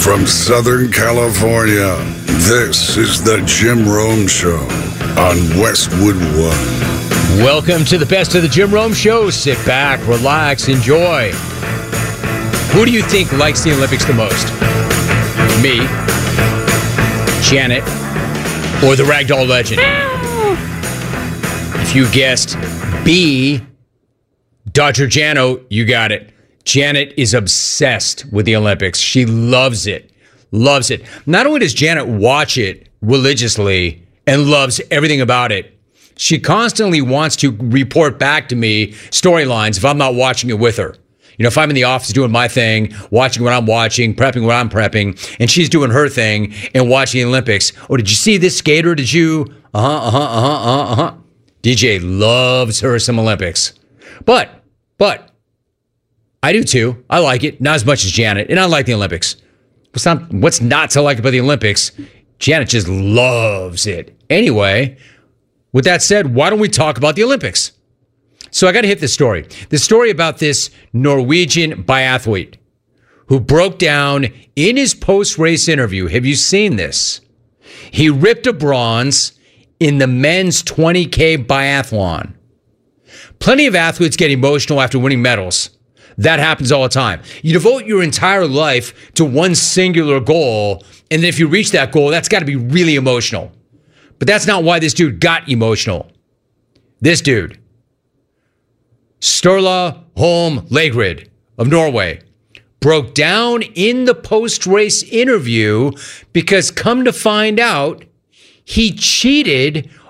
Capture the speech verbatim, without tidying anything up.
From Southern California, this is the Jim Rome Show on Westwood One. Welcome to the best of the Jim Rome Show. Sit back, relax, enjoy. Who do you think likes the Olympics the most? Me, Janet, or the Ragdoll Legend? If you guessed B, Dodger Jano, you got it. Janet is obsessed with the Olympics. She loves it. Loves it. Not only does Janet watch it religiously and loves everything about it, she constantly wants to report back to me storylines if I'm not watching it with her. You know, if I'm in the office doing my thing, watching what I'm watching, prepping what I'm prepping, and she's doing her thing and watching the Olympics. Oh, did you see this skater? Did you? Uh-huh, uh-huh, uh-huh, uh-huh, uh-huh. D J loves her some Olympics. But, but, I do too. I like it. Not as much as Janet. And I like the Olympics. What's not, what's not to like about the Olympics? Janet just loves it. Anyway, with that said, why don't we talk about the Olympics? So I got to hit this story. The story about this Norwegian biathlete who broke down in his post-race interview. Have you seen this? He ripped a bronze in the men's twenty K biathlon. Plenty of athletes get emotional after winning medals. That happens all the time. You devote your entire life to one singular goal, and then if you reach that goal, that's got to be really emotional. But that's not why this dude got emotional. This dude, Sturla Holm Lagerid of Norway, broke down in the post-race interview because come to find out, he cheated